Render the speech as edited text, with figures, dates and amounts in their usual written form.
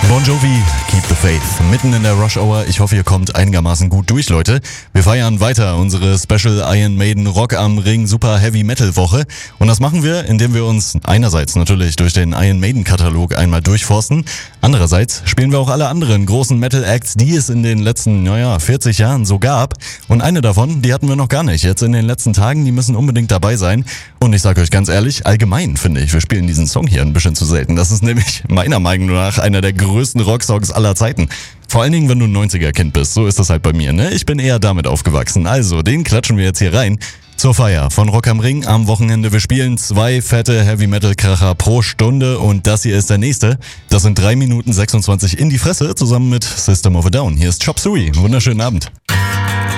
Bon Jovi, Keep the Faith. Mitten in der Rush Hour. Ich hoffe, ihr kommt einigermaßen gut durch, Leute. Wir feiern weiter unsere Special Iron Maiden Rock am Ring Super Heavy Metal Woche. Und das machen wir, indem wir uns einerseits natürlich durch den Iron Maiden Katalog einmal durchforsten. Andererseits spielen wir auch alle anderen großen Metal Acts, die es in den letzten, 40 Jahren so gab. Und eine davon, die hatten wir noch gar nicht. Jetzt in den letzten Tagen, die müssen unbedingt dabei sein. Und ich sage euch ganz ehrlich, allgemein finde ich, wir spielen diesen Song hier ein bisschen zu selten. Das ist nämlich meiner Meinung nach einer der größten Rocksongs aller Zeiten. Vor allen Dingen, wenn du ein 90er-Kind bist. So ist das halt bei mir, ne? Ich bin eher damit aufgewachsen. Also, den klatschen wir jetzt hier rein. Zur Feier von Rock am Ring am Wochenende. Wir spielen 2 fette Heavy-Metal-Kracher pro Stunde und das hier ist der nächste. Das sind 3 Minuten 26 in die Fresse zusammen mit System of a Down. Hier ist Chop Suey. Wunderschönen Abend.